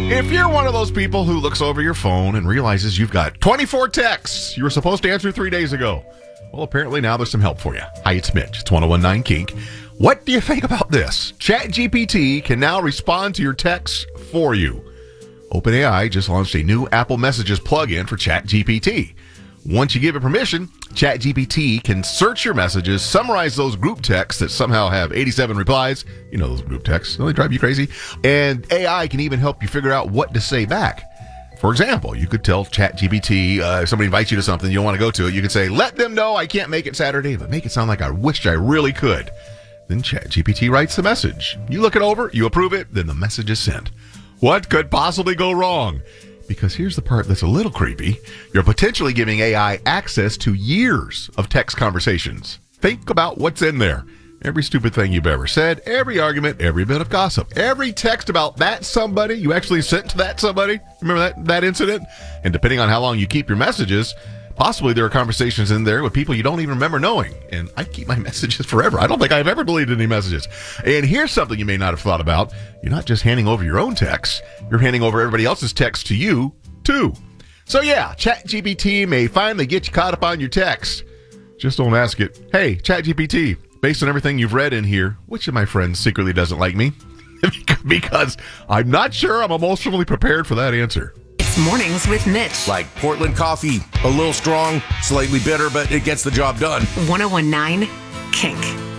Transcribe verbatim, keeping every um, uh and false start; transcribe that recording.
If you're one of those people who looks over your phone and realizes you've got twenty-four texts you were supposed to answer three days ago, well, apparently now there's some help for you. Hi, it's Mitch. It's ten nineteen Kink. What do you think about this? ChatGPT can now respond to your texts for you. OpenAI just launched a new Apple Messages plugin for ChatGPT. Once you give it permission, ChatGPT can search your messages, summarize those group texts that somehow have eighty-seven replies. You know those group texts. Don't they drive you crazy? And A I can even help you figure out what to say back. For example, you could tell ChatGPT, uh, if somebody invites you to something, you don't want to go to it, you could say, let them know I can't make it Saturday, but make it sound like I wish I really could. Then ChatGPT writes the message. You look it over, you approve it, then the message is sent. What could possibly go wrong? Because here's the part that's a little creepy. You're potentially giving A I access to years of text conversations. Think about what's in there. Every stupid thing you've ever said, every argument, every bit of gossip, every text about that somebody you actually sent to that somebody. Remember that, that incident? And depending on how long you keep your messages, possibly there are conversations in there with people you don't even remember knowing. And I keep my messages forever. I don't think I've ever deleted any messages. And here's something you may not have thought about. You're not just handing over your own texts. You're handing over everybody else's texts to you, too. So yeah, ChatGPT may finally get you caught up on your text. Just don't ask it, hey, ChatGPT, based on everything you've read in here, which of my friends secretly doesn't like me? Because I'm not sure I'm emotionally prepared for that answer. Mornings with Mitch. Like Portland coffee, a little strong, slightly bitter, but it gets the job done. ten nineteen Kink.